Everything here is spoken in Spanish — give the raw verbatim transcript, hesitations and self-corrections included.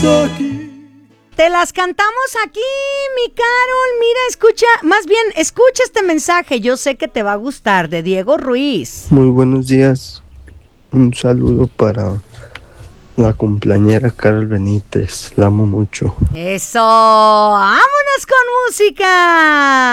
aquí. Te las cantamos aquí, mi Carol. Mira, escucha, más bien, escucha este mensaje. Yo sé que te va a gustar, de Diego Ruiz. Muy buenos días. Un saludo para la cumpleañera Carol Benítez. La amo mucho. Eso, vámonos con música.